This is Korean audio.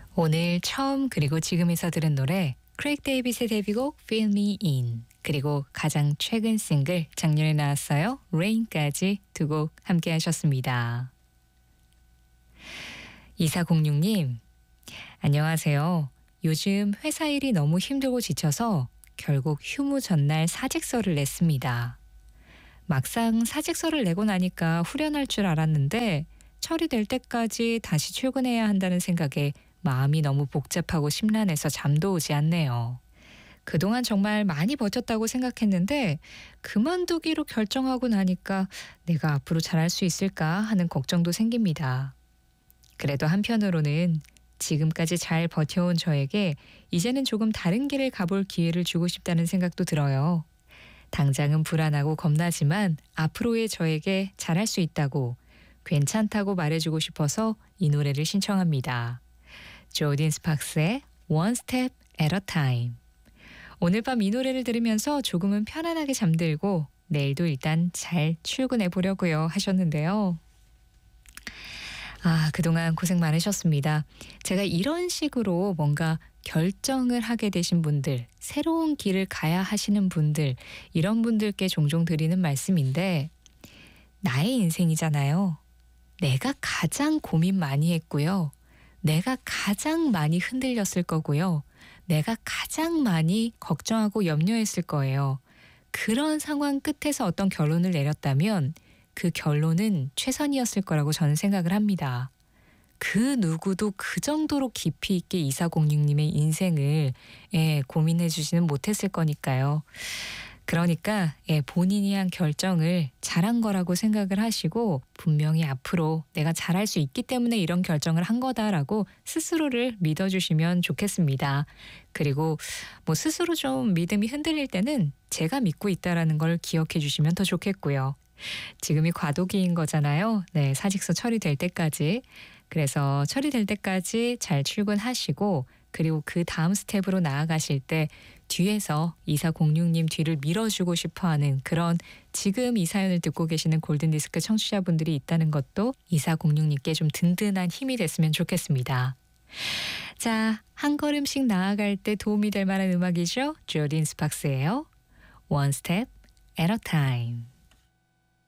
오늘 처음 그리고 지금에서 들은 노래 크레이크 데이빗의 데뷔곡 Fill Me In, 그리고 가장 최근 싱글 작년에 나왔어요 Rain까지 두 곡 함께 하셨습니다. 2406님, 안녕하세요. 요즘 회사 일이 너무 힘들고 지쳐서 결국 휴무 전날 사직서를 냈습니다. 막상 사직서를 내고 나니까 후련할 줄 알았는데 처리될 때까지 다시 출근해야 한다는 생각에 마음이 너무 복잡하고 심란해서 잠도 오지 않네요. 그동안 정말 많이 버텼다고 생각했는데 그만두기로 결정하고 나니까 내가 앞으로 잘할 수 있을까 하는 걱정도 생깁니다. 그래도 한편으로는 지금까지 잘 버텨온 저에게 이제는 조금 다른 길을 가볼 기회를 주고 싶다는 생각도 들어요. 당장은 불안하고 겁나지만 앞으로의 저에게 잘할 수 있다고, 괜찮다고 말해주고 싶어서 이 노래를 신청합니다. 조딘 스팍스의 One Step at a Time. 오늘 밤 이 노래를 들으면서 조금은 편안하게 잠들고 내일도 일단 잘 출근해 보려고요 하셨는데요. 그동안 고생 많으셨습니다. 제가 이런 식으로 뭔가 결정을 하게 되신 분들, 새로운 길을 가야 하시는 분들, 이런 분들께 종종 드리는 말씀인데, 나의 인생이잖아요. 내가 가장 고민 많이 했고요. 내가 가장 많이 흔들렸을 거고요. 내가 가장 많이 걱정하고 염려했을 거예요. 그런 상황 끝에서 어떤 결론을 내렸다면 그 결론은 최선이었을 거라고 저는 생각을 합니다. 그 누구도 그 정도로 깊이 있게 2406님의 인생을 고민해 주지는 못했을 거니까요. 그러니까 본인이 한 결정을 잘한 거라고 생각을 하시고, 분명히 앞으로 내가 잘할 수 있기 때문에 이런 결정을 한 거다라고 스스로를 믿어주시면 좋겠습니다. 그리고 스스로 좀 믿음이 흔들릴 때는 제가 믿고 있다라는 걸 기억해 주시면 더 좋겠고요. 지금이 과도기인 거잖아요. 사직서 처리될 때까지. 그래서 처리될 때까지 잘 출근하시고, 그리고 그 다음 스텝으로 나아가실 때 뒤에서 2406님 뒤를 밀어주고 싶어하는 그런, 지금 이 사연을 듣고 계시는 골든디스크 청취자분들이 있다는 것도 2406님께 좀 든든한 힘이 됐으면 좋겠습니다. 자, 한 걸음씩 나아갈 때 도움이 될 만한 음악이죠. 조딘 스팍스예요. One Step at a Time.